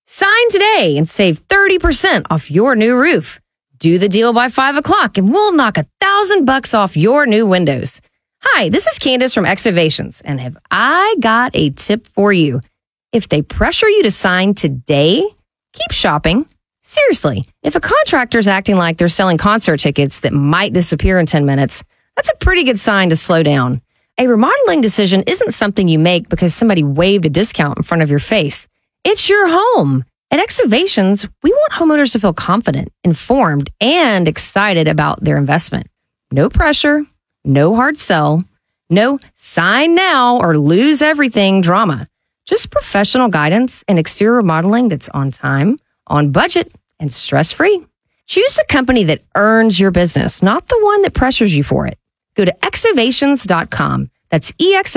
Sign today and save 30% off your new roof. Do the deal by 5 o'clock and we'll knock $1,000 off your new windows. Hi, this is Candace from Excavations, and have I got a tip for you? If they pressure you to sign today, keep shopping. Seriously, if a contractor's acting like they're selling concert tickets that might disappear in 10 minutes, that's a pretty good sign to slow down. A remodeling decision isn't something you make because somebody waved a discount in front of your face. It's your home. At Excavations, we want homeowners to feel confident, informed, and excited about their investment. No pressure, no hard sell, no sign now or lose everything drama. Just professional guidance and exterior remodeling that's on time, on budget, and stress-free. Choose the company that earns your business, not the one that pressures you for it. Go to excavations.com. That's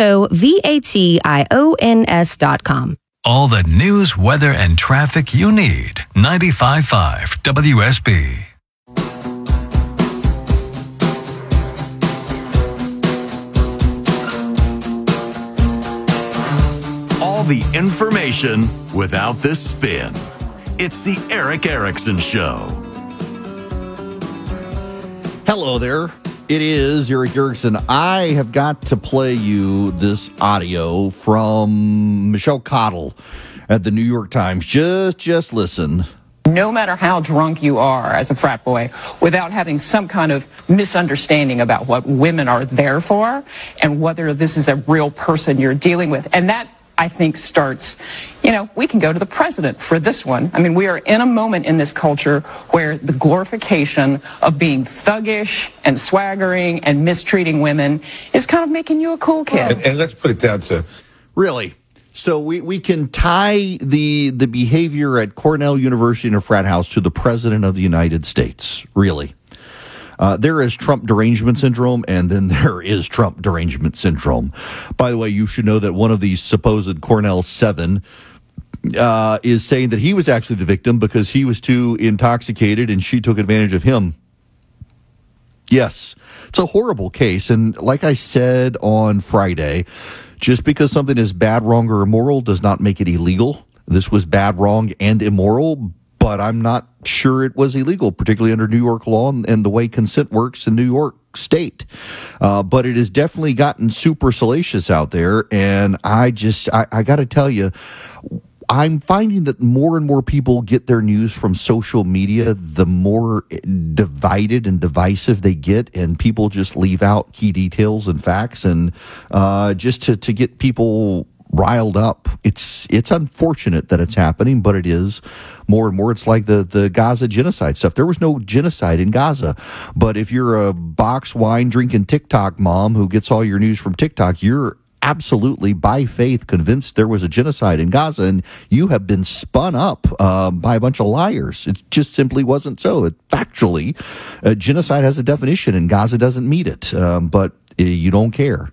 EXOVATIONS.com. All the news, weather, and traffic you need. 95.5 WSB. All the information without the spin. It's the Eric Erickson Show. Hello there. It is Eric Erickson. I have got to play you this audio from Michelle Cottle at the New York Times. Just listen. No matter how drunk you are as a frat boy, without having some kind of misunderstanding about what women are there for and whether this is a real person you're dealing with. And that, I think, starts, we can go to the president for this one. I mean, we are in a moment in this culture where the glorification of being thuggish and swaggering and mistreating women is kind of making you a cool kid. And let's put it down to... Really? So we can tie the behavior at Cornell University in a frat house to the president of the United States. Really? There is Trump derangement syndrome, and then there is Trump derangement syndrome. By the way, you should know that one of these supposed Cornell 7 is saying that he was actually the victim because he was too intoxicated and she took advantage of him. Yes, it's a horrible case. And like I said on Friday, just because something is bad, wrong, or immoral does not make it illegal. This was bad, wrong, and immoral, but I'm not sure it was illegal, particularly under New York law and the way consent works in New York State. But it has definitely gotten super salacious out there. And I got to tell you, I'm finding that more and more people get their news from social media, the more divided and divisive they get, and people just leave out key details and facts, and just to get people riled up. It's unfortunate that it's happening, but it is more and more. It's like the Gaza genocide stuff. There was no genocide in Gaza, but if you're a box wine drinking TikTok mom who gets all your news from TikTok, you're absolutely by faith convinced there was a genocide in Gaza, and you have been spun up by a bunch of liars. It just simply wasn't so. Factually, genocide has a definition and Gaza doesn't meet it, but you don't care.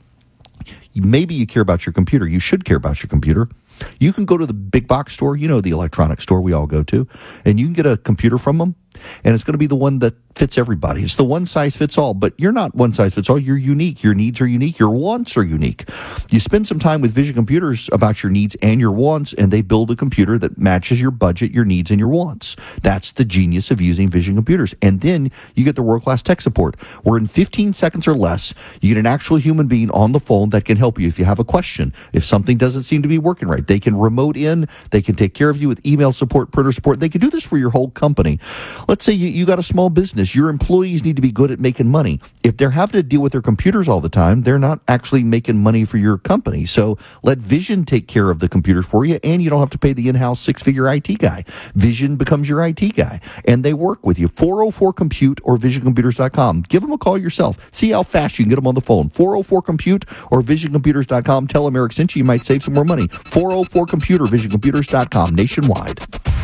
Maybe you care about your computer. You should care about your computer. You can go to the big box store, the electronic store we all go to, and you can get a computer from them, and it's going to be the one that fits everybody. It's the one size fits all, but you're not one size fits all. You're unique. Your needs are unique. Your wants are unique. You spend some time with Vision Computers about your needs and your wants, and they build a computer that matches your budget, your needs, and your wants. That's the genius of using Vision Computers. And then you get the world-class tech support, where in 15 seconds or less, you get an actual human being on the phone that can help you if you have a question. If something doesn't seem to be working right, they can remote in, they can take care of you with email support, printer support. They can do this for your whole company. Let's say you got a small business. Your employees need to be good at making money. If they're having to deal with their computers all the time, they're not actually making money for your company. So let Vision take care of the computers for you, and you don't have to pay the in-house six-figure IT guy. Vision becomes your IT guy, and they work with you. 404-COMPUTE or VisionComputers.com. Give them a call yourself. See how fast you can get them on the phone. 404-COMPUTE or VisionComputers.com. Tell them Eric sent you. You might save some more money. 404-COMPUTE or VisionComputers.com nationwide.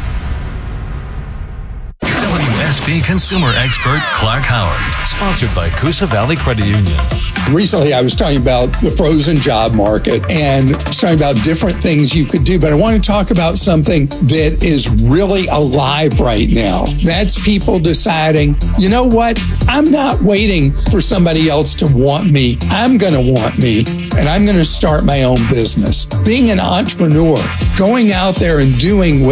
WSB consumer expert Clark Howard, sponsored by Coosa Valley Credit Union. Recently, I was talking about the frozen job market and talking about different things you could do, but I want to talk about something that is really alive right now. That's people deciding, you know what? I'm not waiting for somebody else to want me. I'm going to want me, and I'm going to start my own business. Being an entrepreneur, going out there and doing what